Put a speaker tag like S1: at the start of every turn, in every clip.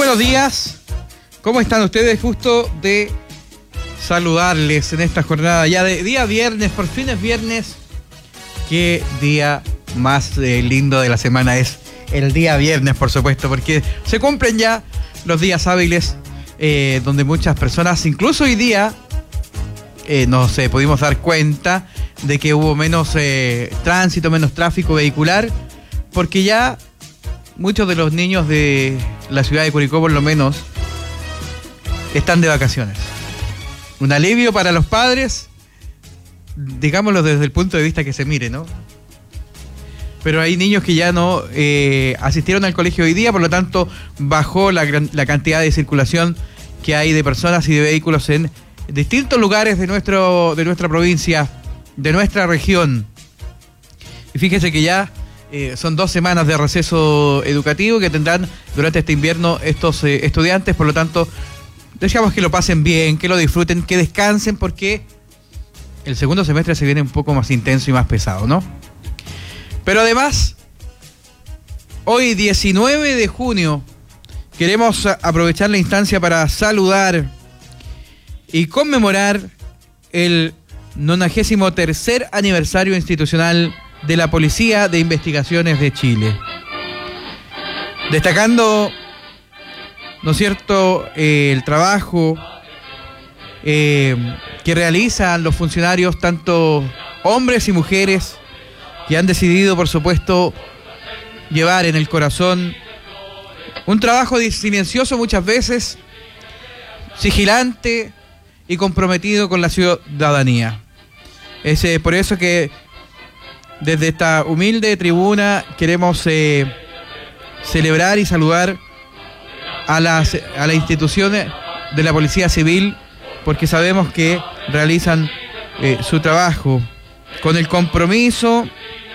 S1: buenos días. ¿Cómo están ustedes? Justo de saludarles en esta jornada ya de día viernes, por fin es viernes. Qué día más lindo de la semana es el día viernes, por supuesto, porque se cumplen ya los días hábiles donde muchas personas, incluso hoy día, nos pudimos dar cuenta de que hubo menos tránsito, menos tráfico vehicular, porque ya muchos de los niños de la ciudad de Curicó, por lo menos, están de vacaciones. Un alivio para los padres, digámoslo desde el punto de vista que se mire, ¿no? Pero hay niños que ya no asistieron al colegio hoy día, por lo tanto bajó la cantidad de circulación que hay de personas y de vehículos en distintos lugares de nuestra provincia, de nuestra región. Y fíjense que ya son 2 semanas de receso educativo que tendrán durante este invierno estos estudiantes, por lo tanto deseamos que lo pasen bien, que lo disfruten, que descansen, porque el segundo semestre se viene un poco más intenso y más pesado, ¿no? Pero además, hoy 19 de junio, queremos aprovechar la instancia para saludar y conmemorar el 93º aniversario institucional de la Policía de Investigaciones de Chile. Destacando, ¿no es cierto?, el trabajo que realizan los funcionarios, tanto hombres y mujeres, que han decidido, por supuesto, llevar en el corazón un trabajo silencioso muchas veces, sigilante y comprometido con la ciudadanía. Es por eso que desde esta humilde tribuna queremos celebrar y saludar a las instituciones de la Policía Civil, porque sabemos que realizan su trabajo con el compromiso,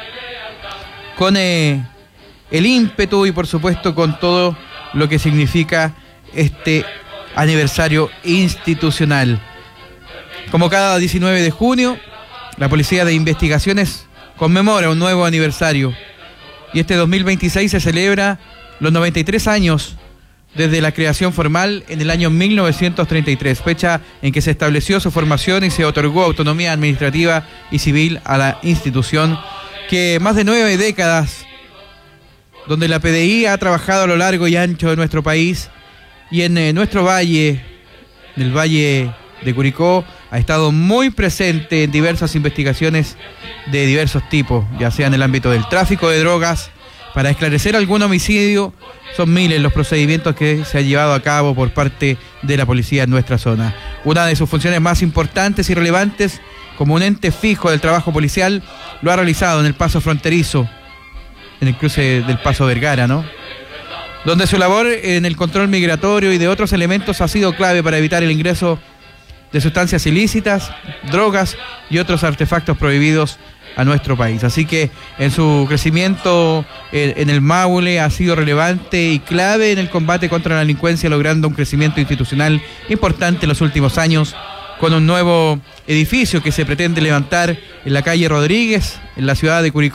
S1: con el ímpetu y por supuesto con todo lo que significa este aniversario institucional. Como cada 19 de junio, la Policía de Investigaciones conmemora un nuevo aniversario y este 2026 se celebra los 93 años desde la creación formal en el año 1933, fecha en que se estableció su formación y se otorgó autonomía administrativa y civil a la institución, que más de 9 décadas, donde la PDI ha trabajado a lo largo y ancho de nuestro país y en nuestro valle, en el Valle de Curicó, ha estado muy presente en diversas investigaciones de diversos tipos, ya sea en el ámbito del tráfico de drogas, para esclarecer algún homicidio. Son miles los procedimientos que se han llevado a cabo por parte de la policía en nuestra zona. Una de sus funciones más importantes y relevantes, como un ente fijo del trabajo policial, lo ha realizado en el paso fronterizo, en el cruce del Paso Vergara, ¿no?, donde su labor en el control migratorio y de otros elementos ha sido clave para evitar el ingreso de sustancias ilícitas, drogas y otros artefactos prohibidos a nuestro país. Así que en su crecimiento en el Maule ha sido relevante y clave en el combate contra la delincuencia, logrando un crecimiento institucional importante en los últimos años, con un nuevo edificio que se pretende levantar en la calle Rodríguez, en la ciudad de Curicó.